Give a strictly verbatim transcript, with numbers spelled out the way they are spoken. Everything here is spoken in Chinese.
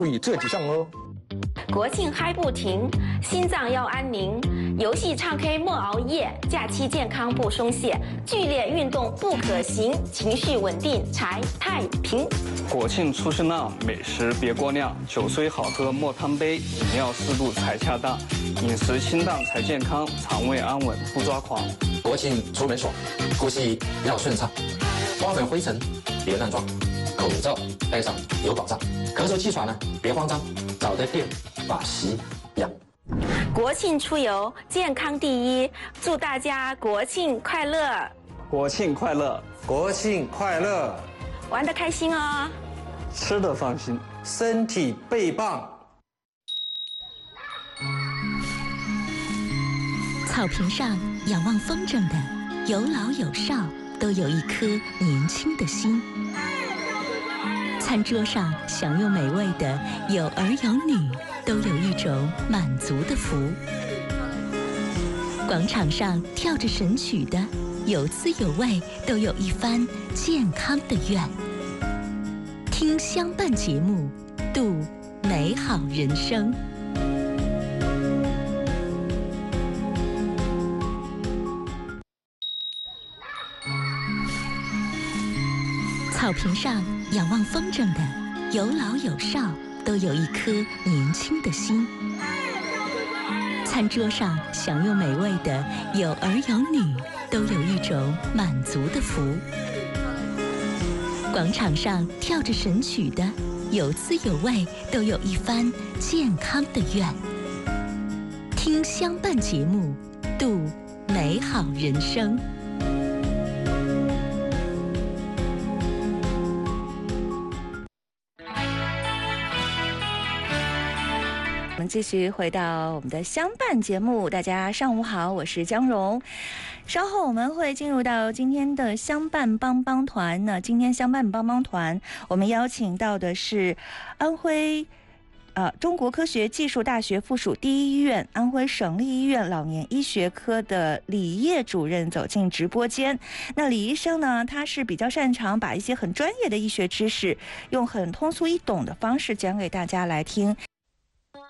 注意这几项哦。 国庆嗨不停，心脏要安宁，游戏唱 K 莫熬夜，假期健康不松懈，剧烈运动不可行，情绪稳定才太平。 国庆出行浪，美食别过量，酒虽好喝莫贪杯，饮料适度才恰当，饮食清淡才健康，肠胃安稳不抓狂。 国庆出门爽，呼吸要顺畅，花粉灰尘别乱撞，口罩戴上有保障，咳嗽气喘呢别慌张，找个店把息养。 国庆出游，健康第一，祝大家国庆快乐！ 国庆快乐！ 国庆快乐！ 玩得开心哦， 吃得放心， 身体倍棒。 草坪上仰望风筝的，有老有少，都有一颗年轻的心。餐桌上享用美味的，有儿有女，都有一种满足的福。广场上跳着神曲的，有滋有味，都有一番健康的愿。听相伴节目，度美好人生。草坪上仰望风筝的，有老有少，都有一颗年轻的心。餐桌上享用美味的，有儿有女，都有一种满足的福。广场上跳着神曲的，有滋有味，都有一番健康的愿。听相伴节目，度美好人生。 我们继续回到我们的相伴节目，大家上午好，我是江蓉。稍后我们会进入到今天的相伴帮帮团呢。今天相伴帮帮团，我们邀请到的是安徽呃，中国科学技术大学附属第一医院安徽省立医院老年医学科的李烨主任走进直播间。那李医生呢，他是比较擅长把一些很专业的医学知识用很通俗易懂的方式讲给大家来听。